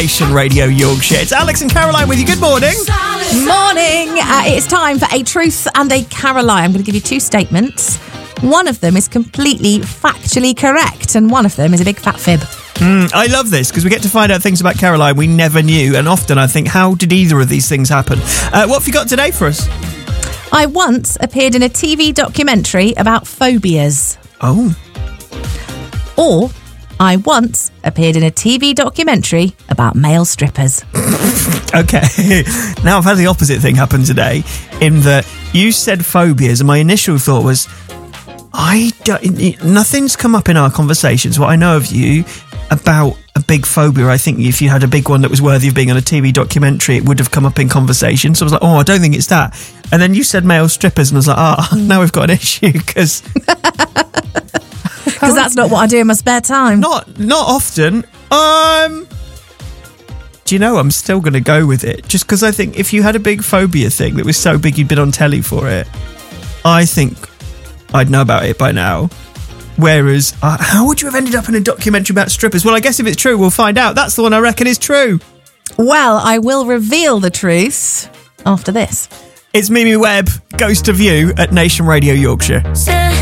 Nation Radio Yorkshire. It's Alex and Caroline with you. Good morning. Morning. It's time for a truth and a Caroline. I'm going to give you two statements. One of them is completely factually correct, and one of them is a big fat fib. I love this because we get to find out things about Caroline we never knew, and often I think, how did either of these things happen? What have you got today for us? I once appeared in a TV documentary about phobias. Oh. Or I once appeared in a TV documentary about male strippers. Okay. Now I've had the opposite thing happen today, in that you said phobias, and my initial thought was, nothing's come up in our conversations, what I know of you, about a big phobia. I think if you had a big one that was worthy of being on a TV documentary, it would have come up in conversation. So I was like, I don't think it's that. And then you said male strippers, and I was like, now we've got an issue, because that's not what I do in my spare time. Not often. Do you know, I'm still going to go with it, just because I think if you had a big phobia thing that was so big you'd been on telly for it, I think I'd know about it by now. Whereas, how would you have ended up in a documentary about strippers? Well, I guess if it's true, we'll find out. That's the one I reckon is true. Well, I will reveal the truth after this. It's Mimi Webb, Ghost of You at Nation Radio Yorkshire.